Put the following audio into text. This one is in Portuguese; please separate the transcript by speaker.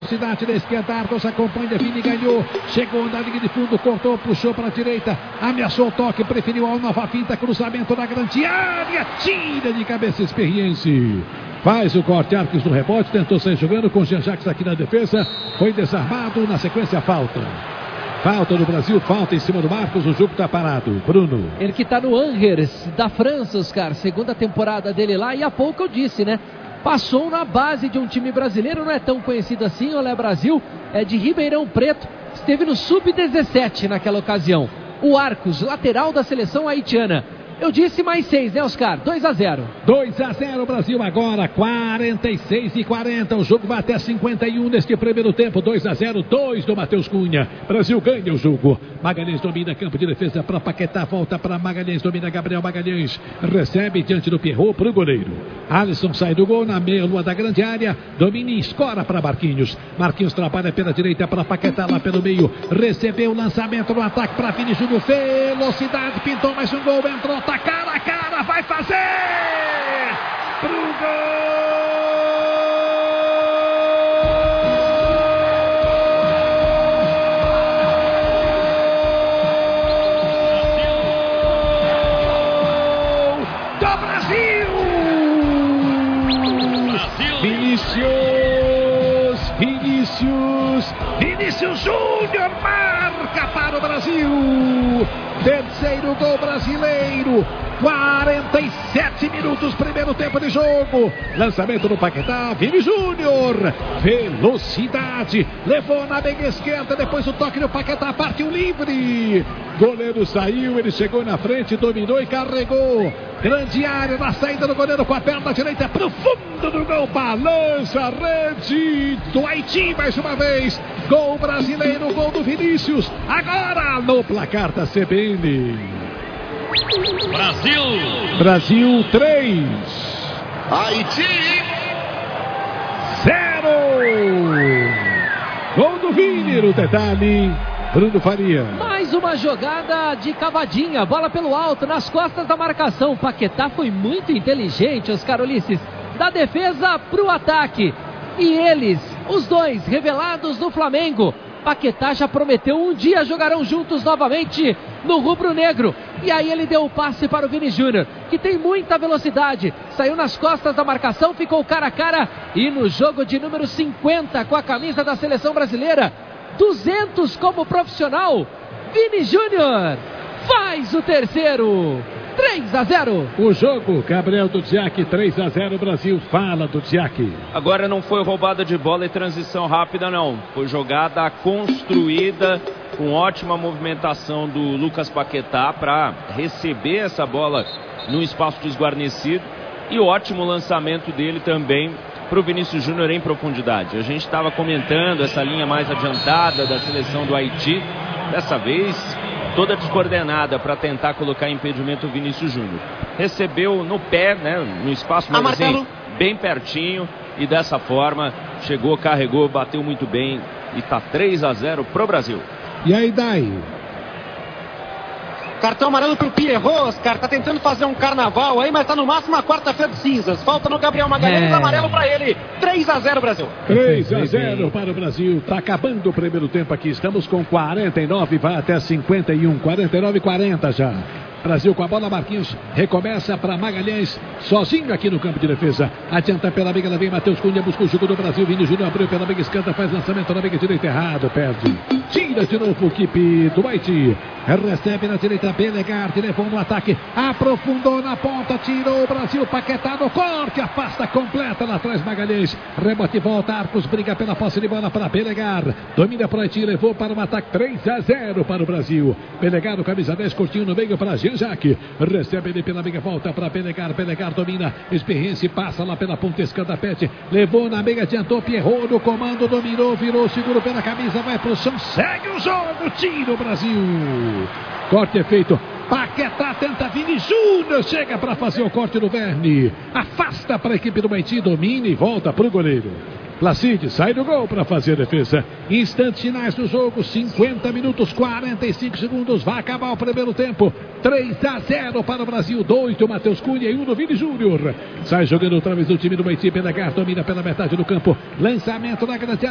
Speaker 1: Cidade da esquerda, Arcos acompanha, Vini ganhou, chegou na linha de fundo, cortou, puxou para a direita, ameaçou o toque, preferiu a nova finta, cruzamento na grande área, tira de cabeça Experiência. Faz o corte, Arcos no rebote, tentou sair jogando com Jean-Jacques aqui na defesa, foi desarmado, na sequência falta. Falta no Brasil, falta em cima do Marcos, o jogo está parado. Bruno.
Speaker 2: Ele que está no Angers da França, Oscar, segunda temporada dele lá, e há pouco eu disse, né? Passou na base de um time brasileiro, não é tão conhecido assim, Olé Brasil, é de Ribeirão Preto, esteve no Sub-17 naquela ocasião. O Arcos, lateral da seleção haitiana. Eu disse mais 6, né, Oscar? 2-0.
Speaker 1: 2-0 Brasil agora, 46-40. O jogo vai até 51 neste primeiro tempo. 2-0, 2 do Matheus Cunha. Brasil ganha o jogo. Magalhães domina campo de defesa para Paquetá. Volta para Magalhães, domina Gabriel Magalhães. Recebe diante do Pierrot para o goleiro. Alisson sai do gol na meia-lua da grande área. Domina e escora para Marquinhos. Marquinhos trabalha pela direita para Paquetá lá pelo meio. Recebeu o lançamento no ataque para Vini Júnior. Velocidade, pintou mais um gol. Entrou. Tá cara a cara, vai fazer pro gol! Do Brasil! Vinícius Júnior marca para o Brasil! Terceiro gol brasileiro, 47 minutos, primeiro tempo de jogo. Lançamento no Paquetá, Vini Júnior. Velocidade, levou na meia esquerda, depois o toque no Paquetá, partiu livre. Goleiro saiu, ele chegou na frente, dominou e carregou. Grande área na saída do goleiro com a perna direita pro fundo do gol. Balança a rede do Haiti mais uma vez. Gol brasileiro, gol do Vinícius. Agora no placar da CBN. Brasil 3.
Speaker 3: Haiti
Speaker 1: 0. Gol do Vini no detalhe. Bruno Faria.
Speaker 2: Mais uma jogada de cavadinha, bola pelo alto, nas costas da marcação. Paquetá foi muito inteligente, Oscar Ulisses, da defesa pro ataque. E eles, os dois, revelados do Flamengo. Paquetá já prometeu, um dia jogarão juntos novamente no rubro-negro. E aí ele deu o passe para o Vini Júnior, que tem muita velocidade. Saiu nas costas da marcação, ficou cara a cara. E no jogo de número 50, com a camisa da seleção brasileira, 200 como profissional, Vini Júnior faz o terceiro. 3-0.
Speaker 1: O jogo, Gabriel Dudziak, 3-0 Brasil. Fala, Dudziak.
Speaker 4: Agora não foi roubada de bola e transição rápida, não. Foi jogada construída, com ótima movimentação do Lucas Paquetá para receber essa bola no espaço desguarnecido. E ótimo lançamento dele também para o Vinícius Júnior em profundidade. A gente estava comentando essa linha mais adiantada da seleção do Haiti. Dessa vez toda descoordenada para tentar colocar em impedimento o Vinícius Júnior. Recebeu no pé, né, no espaço, mas assim, bem pertinho, e dessa forma chegou, carregou, bateu muito bem e tá 3-0 pro Brasil.
Speaker 1: E aí, Dai?
Speaker 3: Cartão amarelo pro Pierrot, Oscar, tá tentando fazer um carnaval aí, mas tá no máximo uma quarta-feira de cinzas. Falta no Gabriel Magalhães, amarelo pra ele. 3-0 Brasil.
Speaker 1: 3-0 para o Brasil. Tá acabando o primeiro tempo aqui. Estamos com 49, vai até 51. 49-40 já. Brasil com a bola, Marquinhos recomeça para Magalhães, sozinho aqui no campo de defesa. Adianta pela meia, lá vem Matheus Cunha, busca o jogo do Brasil. Vini Júnior abriu pela meia esquerda, faz lançamento na meia direita, errado, perde. Tira de novo a equipe do Haiti. Recebe na direita, Belegar, levou no ataque, aprofundou na ponta, tirou o Brasil. Paquetá no corte, afasta completa lá atrás Magalhães. Rebote e volta, Arcos briga pela posse de bola para Belegar. Domina para o Haiti, levou para o ataque, 3-0 para o Brasil. Belegar, o camisa 10, curtinho no meio para Jean-Jacques. Recebe ele pela meia, volta para Belegar. Belegar domina, Experiência, passa lá pela ponta esquerda, Pet. Levou na meia, adiantou, Pierrot no comando, dominou, virou, seguro pela camisa, vai pro chão, segue o jogo, tira o Brasil. Corte é feito. Paquetá tenta, Vini Júnior chega para fazer o corte do Verne. Afasta para a equipe do Haiti, domina e volta para o goleiro. Placide sai do gol para fazer a defesa. Instantes finais do jogo, 50 minutos, 45 segundos. Vai acabar o primeiro tempo. 3-0 para o Brasil. 2 do Matheus Cunha e 1 do Vini Júnior. Sai jogando outra vez o time do Haiti. Belegar domina pela metade do campo. Lançamento na grande área.